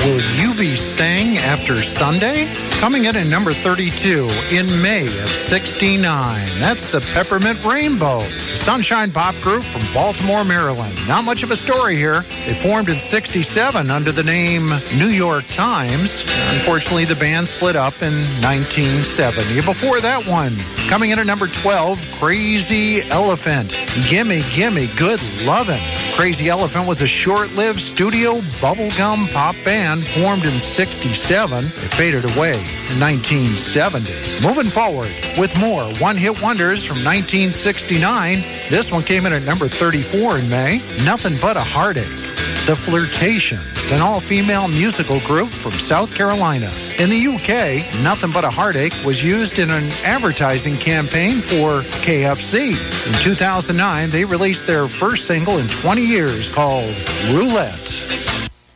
Will You Be Staying After Sunday? Coming in at number 32 in May of 69. That's the Peppermint Rainbow, the Sunshine Pop group from Baltimore, Maryland. Not much of a story here. They formed in 67 under the name New York Times. Unfortunately, the band split up in 1970. Before that one, coming in at number 12, Crazy Elephant. Gimme, Gimme, Good Lovin'. Crazy Elephant was a short-lived studio bubblegum pop band formed in 67. It faded away in 1970. Moving forward with more one-hit wonders from 1969. This one came in at number 34 in May. Nothing But a Heartache. The Flirtations, an all-female musical group from South Carolina. In the UK, Nothing But a Heartache was used in an advertising campaign for KFC. In 2009, they released their first single in 20 years called Roulette.